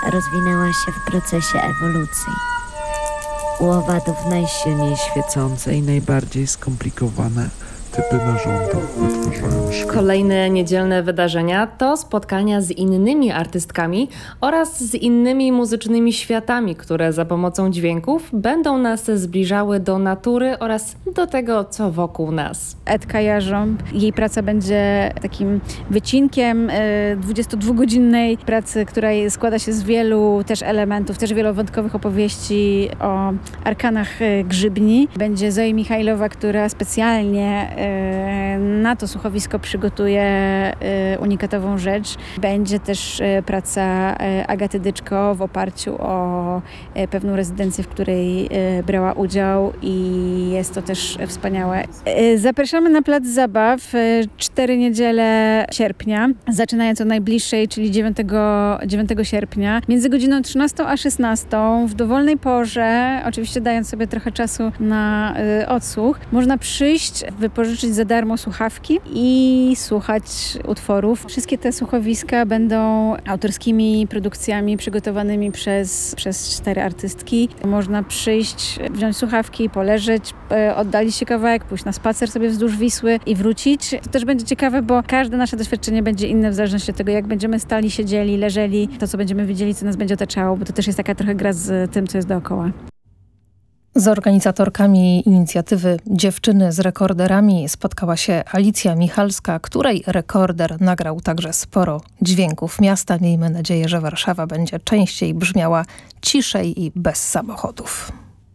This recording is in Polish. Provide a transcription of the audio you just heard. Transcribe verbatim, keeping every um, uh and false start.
rozwinęła się w procesie ewolucji. U owadów najsilniej Świecące i najbardziej skomplikowane typy narządów wytwarzają świat. Kolejne niedzielne wydarzenia to spotkania z innymi artystkami oraz z innymi muzycznymi światami, które za pomocą dźwięków będą nas zbliżały do natury oraz do tego, co wokół nas. Edka Jarząb. Jej praca będzie takim wycinkiem dwudziestodwugodzinnej pracy, która składa się z wielu też elementów, też wielowątkowych opowieści o arkanach grzybni. Będzie Zoe Michajlowa, która specjalnie na to słuchowisko przygotuje unikatową rzecz. Będzie też praca Agaty Dyczko w oparciu o pewną rezydencję, w której brała udział i jest to też wspaniałe. Zapraszamy na plac zabaw cztery niedziele sierpnia, zaczynając od najbliższej, czyli dziewiątego sierpnia, między godziną trzynastą a szesnastą w dowolnej porze, oczywiście dając sobie trochę czasu na odsłuch, można przyjść, wypożyczyć za darmo słuchawki i słuchać utworów. Wszystkie te słuchowiska będą autorskimi produkcjami przygotowanymi przez, przez cztery artystki. Można przyjść, wziąć słuchawki, poleżeć, oddalić się kawałek, pójść na spacer sobie wzdłuż Wisły i wrócić. To też będzie ciekawe, bo każde nasze doświadczenie będzie inne w zależności od tego, jak będziemy stali, siedzieli, leżeli, to co będziemy widzieli, co nas będzie otaczało, bo to też jest taka trochę gra z tym, co jest dookoła. Z organizatorkami inicjatywy Dziewczyny z rekorderami spotkała się Alicja Michalska, której rekorder nagrał także sporo dźwięków miasta. Miejmy nadzieję, że Warszawa będzie częściej brzmiała ciszej i bez samochodów.